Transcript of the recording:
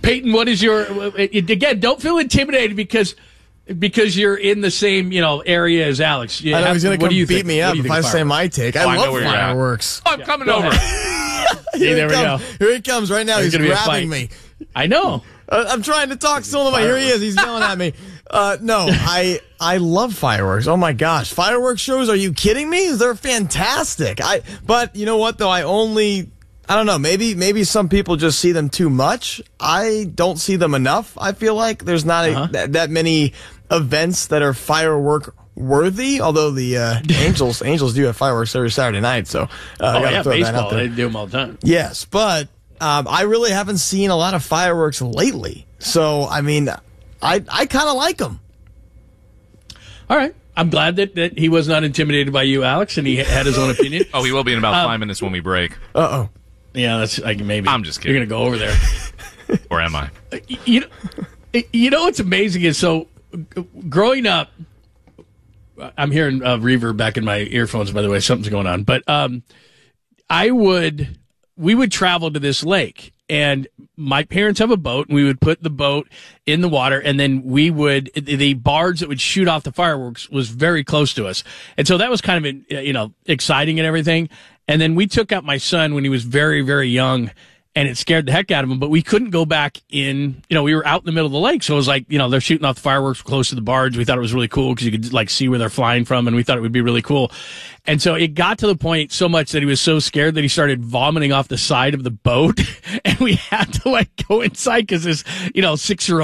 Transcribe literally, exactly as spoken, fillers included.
Peyton, what is your again? Don't feel intimidated because because you're in the same you know area as Alex. You I know have, he's going to come beat think? me up if I say my take. I oh, love I fireworks. Oh, I'm coming Go over. See, there we come. go. Here he comes right now. There's he's gonna be a grabbing fight. me. I know. Uh, I'm trying to talk still to my. Here he is. He's yelling at me. Uh, no, I I love fireworks. Oh my gosh, fireworks shows? Are you kidding me? They're fantastic. I but you know what though? I only I don't know. Maybe maybe some people just see them too much. I don't see them enough. I feel like there's not a, Uh-huh. that, that many events that are firework worthy. Although the uh, Angels Angels do have fireworks every Saturday night, so uh, Oh I gotta yeah, throw that out baseball. there. They do them all the time. Yes, but um, I really haven't seen a lot of fireworks lately. So, I mean, I I kind of like them. All right. I'm glad that, that he was not intimidated by you, Alex, and he had his own opinion. Oh, he will be in about Um, five minutes when we break. Uh-oh. Yeah, that's like maybe. I'm just kidding. You're going to go over there. Or am I? You know, you know what's amazing is so g- growing up, I'm hearing uh, reverb back in my earphones, by the way. Something's going on. But um, I would, we would travel to this lake. And my parents have a boat, and we would put the boat in the water, and then we would, the barge that would shoot off the fireworks was very close to us. And so that was kind of, you know, exciting and everything. And then we took out my son when he was very, very young, and it scared the heck out of him, but we couldn't go back in, you know, we were out in the middle of the lake. So it was like, you know, they're shooting off the fireworks close to the barge. We thought it was really cool because you could like see where they're flying from, and we thought it would be really cool. And so it got to the point so much that he was so scared that he started vomiting off the side of the boat, and we had to like go inside because this, you know, six year old